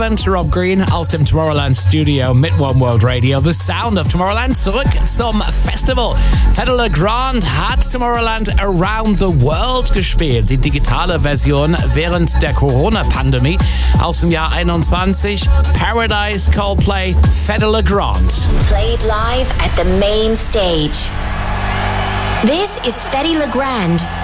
Rob Green aus dem Tomorrowland Studio mit One World Radio. The Sound of Tomorrowland. Zurück zum Festival. Fedde Le Grand hat Tomorrowland Around the World gespielt. Die digitale Version während der Corona-Pandemie aus dem Jahr 21. Paradise, Coldplay, Fedde Le Grand. Played live at the main stage. This is Fedde Le Grand.